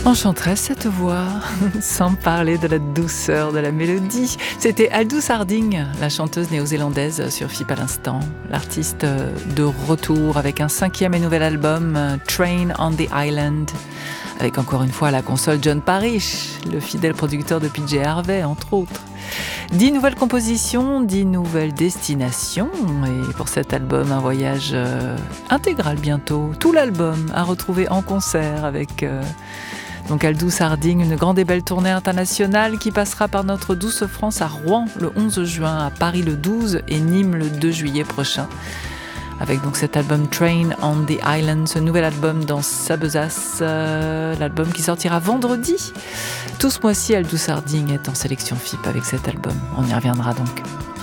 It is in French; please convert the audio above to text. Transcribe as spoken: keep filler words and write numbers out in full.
Enchanteresse cette voix, sans parler de la douceur de la mélodie. C'était Aldous Harding, la chanteuse néo-zélandaise sur F I P à l'instant. L'artiste de retour avec un cinquième et nouvel album, Train on the Island. Avec encore une fois à la console John Parrish, le fidèle producteur de P J Harvey, entre autres. Dix nouvelles compositions, dix nouvelles destinations. Et pour cet album, un voyage euh, intégral bientôt. Tout l'album à retrouver en concert avec... Euh, Donc Aldous Harding, une grande et belle tournée internationale qui passera par notre douce France à Rouen le onze juin, à Paris le douze et Nîmes le deux juillet prochain. Avec donc cet album Train on the Island, ce nouvel album dans sa besace, euh, l'album qui sortira vendredi. Tout ce mois-ci, Aldous Harding est en sélection F I P avec cet album. On y reviendra donc.